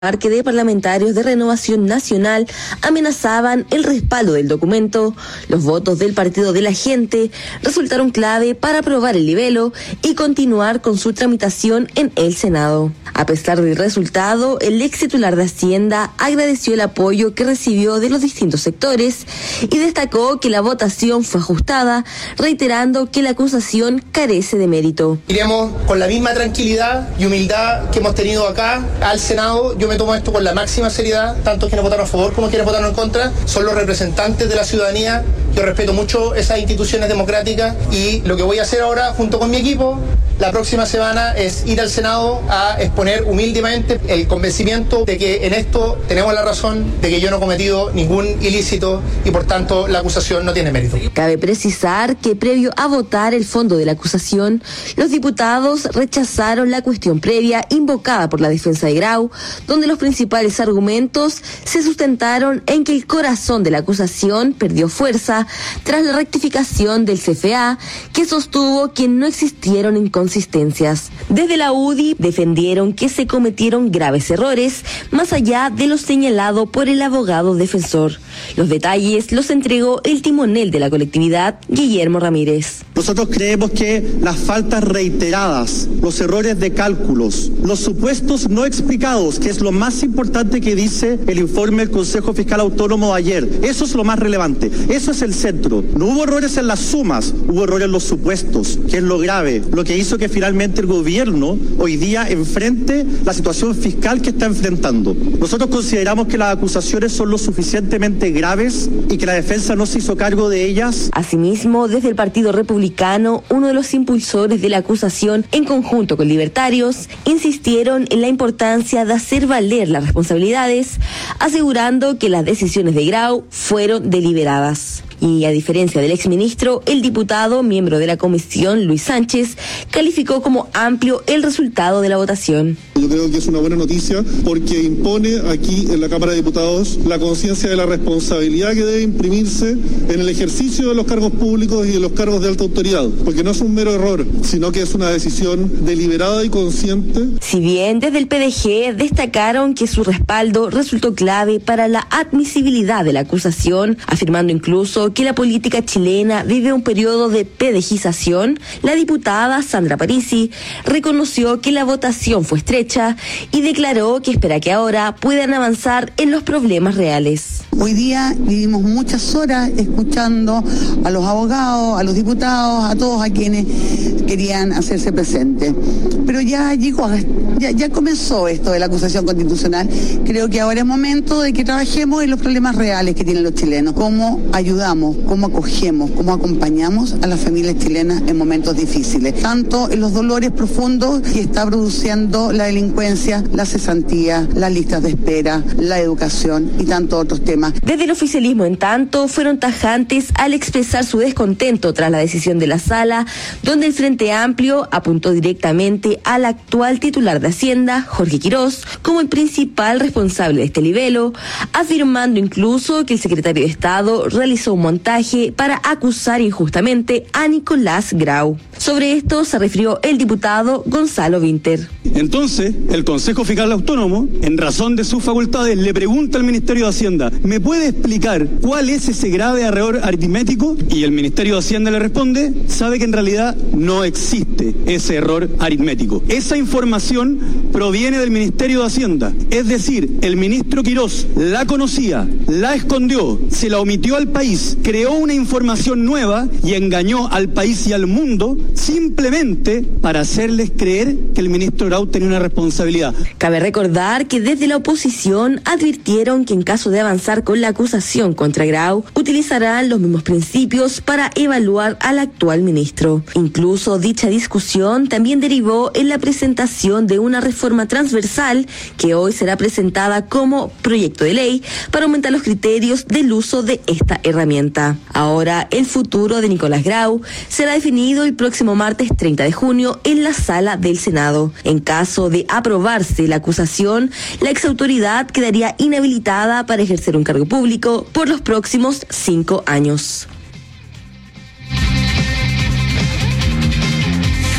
que de parlamentarios de Renovación Nacional amenazaban el respaldo del documento. Los votos del Partido de la Gente resultaron clave para aprobar el libelo y continuar con su tramitación en el Senado. A pesar del resultado, el ex titular de Hacienda agradeció el apoyo que recibió de los distintos sectores y destacó que la votación fue ajustada, reiterando que la acusación carece de mérito. Iremos con la misma tranquilidad y humildad que hemos tenido acá al Senado. Yo me tomo esto con la máxima seriedad, tanto quienes votaron a favor como quienes votaron en contra, son los representantes de la ciudadanía. Yo respeto mucho esas instituciones democráticas y lo que voy a hacer ahora junto con mi equipo la próxima semana es ir al Senado a exponer humildemente el convencimiento de que en esto tenemos la razón, de que yo no he cometido ningún ilícito y por tanto la acusación no tiene mérito. Cabe precisar que previo a votar el fondo de la acusación, los diputados rechazaron la cuestión previa invocada por la defensa de Grau, donde los principales argumentos se sustentaron en que el corazón de la acusación perdió fuerza tras la rectificación del CFA, que sostuvo que no existieron inconsistencias. Desde la UDI defendieron que se cometieron graves errores, más allá de lo señalado por el abogado defensor. Los detalles los entregó el timonel de la colectividad, Guillermo Ramírez. Nosotros creemos que las faltas reiteradas, los errores de cálculos, los supuestos no explicados, que es lo más importante que dice el informe del Consejo Fiscal Autónomo de ayer, eso es lo más relevante, eso es el centro. No hubo errores en las sumas, hubo errores en los supuestos, que es lo grave, lo que hizo que finalmente el gobierno hoy día enfrente la situación fiscal que está enfrentando. Nosotros consideramos que las acusaciones son lo suficientemente graves y que la defensa no se hizo cargo de ellas. Asimismo, desde el Partido Republicano, uno de los impulsores de la acusación, en conjunto con libertarios, insistieron en la importancia de hacer valer las responsabilidades, asegurando que las decisiones de Grau fueron deliberadas. Y a diferencia del exministro, el diputado, miembro de la comisión, Luis Sánchez, calificó como amplio el resultado de la votación. Yo creo que es una buena noticia porque impone aquí en la Cámara de Diputados la conciencia de la responsabilidad que debe imprimirse en el ejercicio de los cargos públicos y de los cargos de alta autoridad, porque no es un mero error, sino que es una decisión deliberada y consciente. Si bien desde el PDG destacaron que su respaldo resultó clave para la admisibilidad de la acusación, afirmando incluso que la política chilena vive un periodo de pedejización, la diputada Sandra Parisi reconoció que la votación fue estrecha y declaró que espera que ahora puedan avanzar en los problemas reales. Hoy día vivimos muchas horas escuchando a los abogados, a los diputados, a todos a quienes querían hacerse presentes. Pero ya llegó, ya comenzó esto de la acusación constitucional. Creo que ahora es momento de que trabajemos en los problemas reales que tienen los chilenos. Cómo ayudamos, cómo acogemos, cómo acompañamos a las familias chilenas en momentos difíciles. Tanto en los dolores profundos que está produciendo la delincuencia, la cesantía, las listas de espera, la educación y tantos otros temas. Desde el oficialismo, en tanto, fueron tajantes al expresar su descontento tras la decisión de la sala, donde el Frente Amplio apuntó directamente al actual titular de Hacienda, Jorge Quirós, como el principal responsable de este libelo, afirmando incluso que el secretario de Estado realizó un montaje para acusar injustamente a Nicolás Grau. Sobre esto se refirió el diputado Gonzalo Vinter. Entonces, el Consejo Fiscal Autónomo, en razón de sus facultades, le pregunta al Ministerio de Hacienda, ¿me puede explicar cuál es ese grave error aritmético? Y el Ministerio de Hacienda le responde, sabe que en realidad no existe ese error aritmético. Esa información proviene del Ministerio de Hacienda, es decir, el ministro Quirós la conocía, la escondió, se la omitió al país, creó una información nueva y engañó al país y al mundo simplemente para hacerles creer que el ministro Grau tenía una responsabilidad. Cabe recordar que desde la oposición advirtieron que en caso de avanzar con la acusación contra Grau, utilizarán los mismos principios para evaluar al actual ministro. Incluso dicha discusión también derivó en la presentación de una reforma transversal que hoy será presentada como proyecto de ley para aumentar los criterios del uso de esta herramienta. Ahora, el futuro de Nicolás Grau será definido el próximo martes 30 de junio en la sala del Senado. En caso de aprobarse la acusación, la exautoridad quedaría inhabilitada para ejercer un cargo público por los próximos 5 años.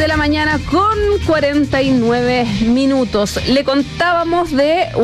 de la mañana con 49 minutos. Le contábamos de